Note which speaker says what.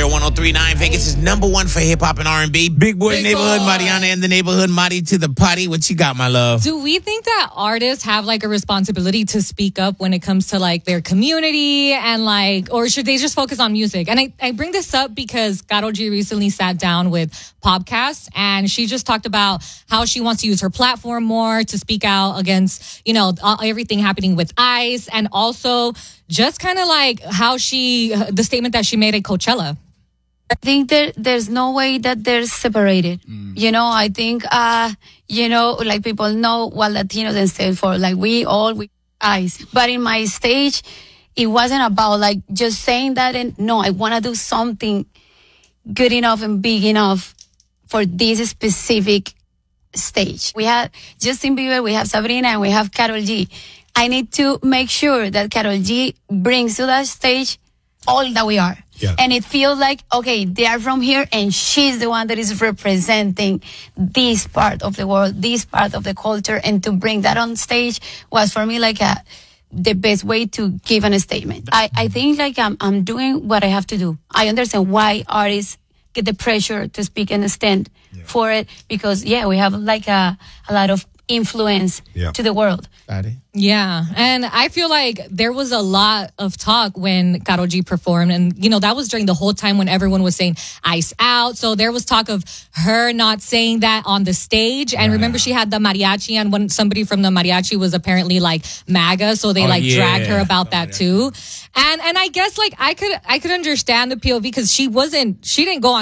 Speaker 1: here, 103.9 Vegas is number one for hip hop and R&B. Big Boy Neighborhood, Mariana in the neighborhood, Mari to the potty. What you got, my love?
Speaker 2: Do we think that artists have like a responsibility to speak up when it comes to like their community and like, or should they just focus on music? And I bring this up because Karol G recently sat down with Podcast and she just talked about how she wants to use her platform more to speak out against, you know, everything happening with ICE, and also just kind of like how the statement that she made at Coachella.
Speaker 3: I think there's no way that they're separated. You know, I think, like people know what Latinos stand for. Like we ICE. But in my stage, it wasn't about like just saying that. And no, I want to do something good enough and big enough for this specific stage. We have Justin Bieber, we have Sabrina, and we have Karol G. I need to make sure that Karol G brings to that stage all that we are.
Speaker 4: Yeah.
Speaker 3: And it feels like, okay, they are from here and she's the one that is representing this part of the world, this part of the culture. And to bring that on stage was for me like the best way to give a statement. I think like I'm doing what I have to do. I understand why artists get the pressure to speak and stand for it because, we have like a lot of influence to the world.
Speaker 2: Yeah, and I feel like there was a lot of talk when Karol G performed, and you know that was during the whole time when everyone was saying ICE out. So there was talk of her not saying that on the stage. And remember, she had the mariachi, and when somebody from the mariachi was apparently like MAGA, so they dragged her about that too. And I guess like I could understand the POV because she didn't go on